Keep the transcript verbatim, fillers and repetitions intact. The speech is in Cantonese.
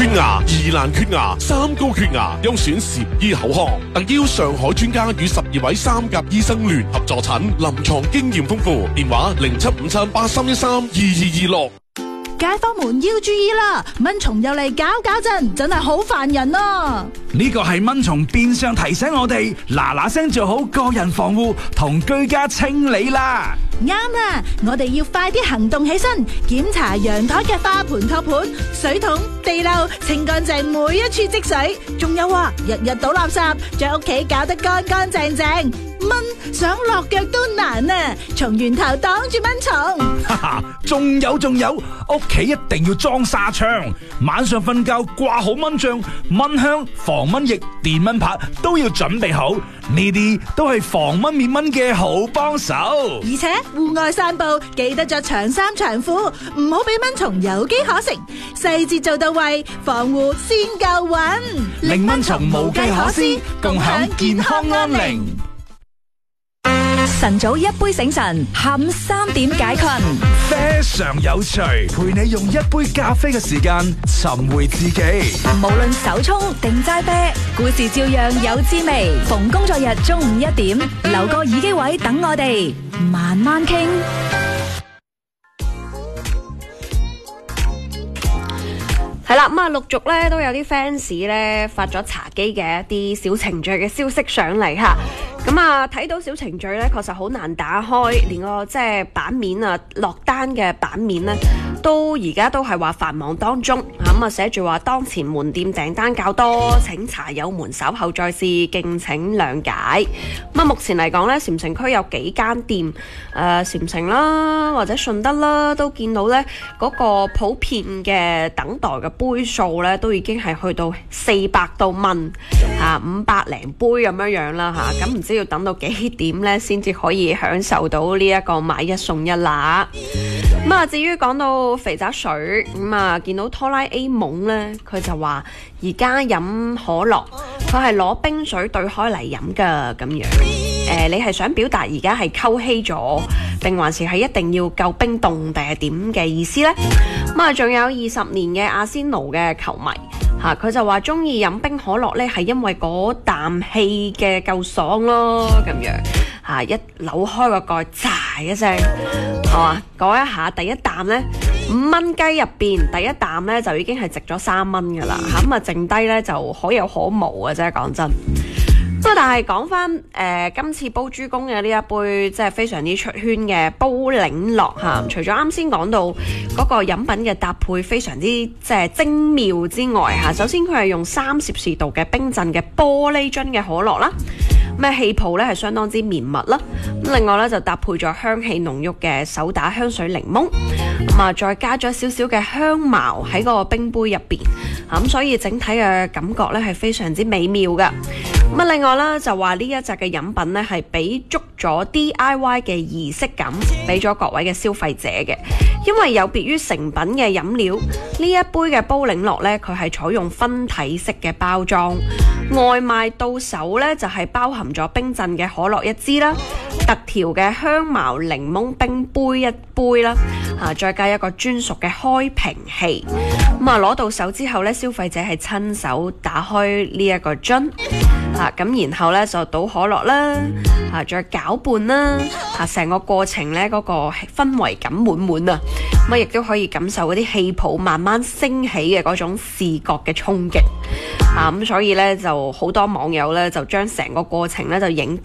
缺牙、疑難缺牙、三高缺牙，優選禪醫口腔，特邀上海專家與十二位三甲醫生聯合助診，臨床經驗豐富。電話零七五七八三一三二二二六。 街坊們要注意啦，蚊蟲又嚟搞搞震，真係好煩人啊！ 呢個係蚊蟲變相提醒我哋嗱嗱聲做好個人防護同居家清理啦。 啱啊！我哋要快啲行動起身，檢查陽台嘅花盆托盤、水桶、地漏，清乾淨每一處積水。仲有啊，日日倒垃圾，將屋企搞得乾乾淨淨。蚊想落腳都難啊！從源頭擋住蚊蟲。 哈哈，仲有仲有，屋企一定要裝紗窗，晚上瞓覺掛好蚊帳、蚊香、防蚊液、電蚊拍都要準備好，呢啲都係防蚊滅蚊嘅好幫手。 而且戶外散步記得着長衫長褲，唔好俾蚊蟲有機可乘，細節做到位，防護先夠穩， 令蚊蟲無計可施，共享健康安寧。 晨早一杯醒神，下午三點解困， 非常有趣，陪你用一杯咖啡嘅時間尋回自己。 無論手沖定齋啤，故事照樣有滋味。逢工作日中午一點，留個耳機位等我哋慢慢傾。 係啦，咁啊，陸續咧都有啲 fans 咧發咗茶几嘅一啲小程序嘅消息上嚟吓。咁啊，睇到小程序咧，確實好難打開，連個即係版面啊，落單嘅版面咧，都而家都係話繁忙當中。咁啊，寫住話當前門店訂單較多，請茶友們稍後再試，敬請諒解。咁啊，目前嚟講咧，禪城區有幾間店，誒、呃，禪城啦，或者順德啦，都見到咧嗰、那個普遍嘅等待嘅杯數咧，都已經係去到四百多蚊，吓五百零杯咁樣樣啦，吓咁唔知要等到幾點咧，先至可以享受到呢一個買一送一啦。咁啊，至於講到肥宅水，咁啊見到拖拉 A 懵咧，佢就話而家飲可樂，佢係攞冰水兌開嚟飲噶咁樣。誒、呃，你係想表達而家係溝稀咗，定還是係一定要夠冰凍，定係點嘅意思呢？咁啊，仲有二十年嘅阿仙奴嘅球迷。嚇佢、啊、就話中意飲冰可樂咧，係因為嗰啖氣嘅夠爽咯，咁樣嚇、啊、一扭開個蓋，喳一聲，係嘛？講一下第一啖咧，五蚊雞入邊第一啖咧就已經係值咗三蚊噶啦嚇，咁啊剩低咧就可有可無嘅啫，講真。不過但係講翻誒今次煲豬公嘅呢一杯即係非常之出圈嘅煲檸樂嚇，除咗啱先講到嗰個飲品嘅搭配非常之即係精妙之外嚇，首先佢係用三攝氏度嘅冰鎮嘅玻璃樽嘅可樂啦，咩氣泡咧係相當之綿密啦，咁另外咧就搭配咗香氣濃郁嘅手打香水檸檬，咁啊再加咗少少嘅香茅喺個冰杯入邊，咁所以整體嘅感覺咧係非常之美妙噶。咁啊，另外啦，就話呢一隻嘅飲品咧，係俾足咗 D I Y 嘅儀式感，俾咗各位嘅消費者嘅。因為有別於成品嘅飲料，呢一杯嘅煲檸樂咧，佢係採用分體式嘅包裝，外賣到手咧就係、是、包含咗冰鎮嘅可樂一支啦，特調嘅香茅檸檬冰杯一杯啦，啊，再加一個專屬嘅開瓶器。咁啊，攞到手之後咧，消費者係親手打開呢一個樽。啊，咁然後咧就倒可樂啦，啊，再攪拌啦，啊，成個過程咧嗰、那個氛圍感滿滿啊，咁啊亦都可以感受嗰啲氣泡慢慢升起嘅嗰種視覺嘅衝擊，啊，咁所以咧就好多網友咧就將成個過程咧就影